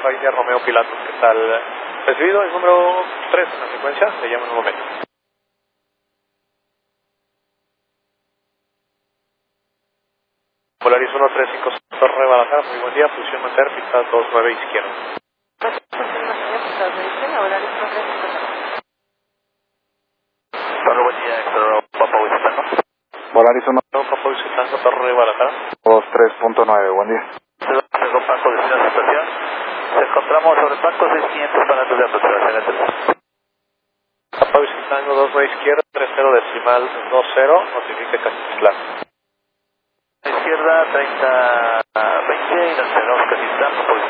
Alfa India Romeo Pilato. ¿Qué tal? Recibido el número 3 en la secuencia, le llamo en un momento. Polaris 135 Torre Guadalajara, muy buen día, posición mantener, pista 29 izquierda. Hola, buen día, Héctor Papa Visitando. Volaris 1, Papa Visitando Torre Guadalajara. 23.9, buen día. Tengo Paco de la situación. Nos encontramos sobre Paco 6500 para antes de apertura. Papa Visitando 29 izquierda, 30 decimal 20, notifique Castitlán. Izquierda 30 20 y nos tenemos Castitlán.